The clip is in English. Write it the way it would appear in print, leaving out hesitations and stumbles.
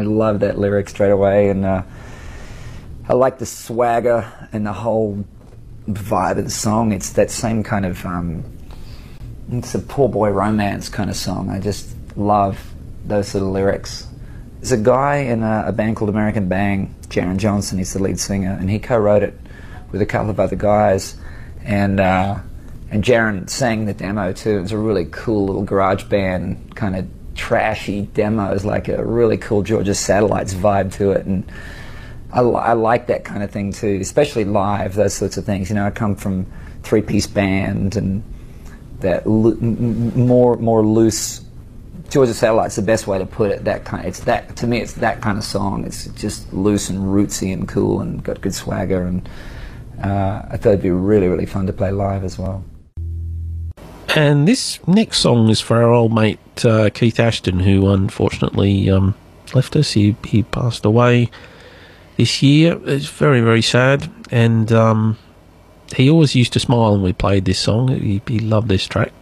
I love that lyric straight away, and I like the swagger and the whole vibe of the song. It's that same kind of, it's a poor boy romance kind of song. I just love those sort of lyrics. There's a guy in a band called American Bang, Jaron Johnson, he's the lead singer, and he co-wrote it with a couple of other guys, and Jaron sang the demo too. It was a really cool little garage band, kind of trashy demo. It was like a really cool Georgia Satellites vibe to it, and I like that kind of thing too, especially live, those sorts of things. You know, I come from three-piece band, and that more loose. Georgia Satellite's the best way to put it. To me, it's that kind of song. It's just loose and rootsy and cool and got good swagger, and I thought it'd be really, really fun to play live as well. And this next song is for our old mate Keith Ashton, who unfortunately left us. He passed away this year. It's very, very sad, and he always used to smile when we played this song. He loved this track.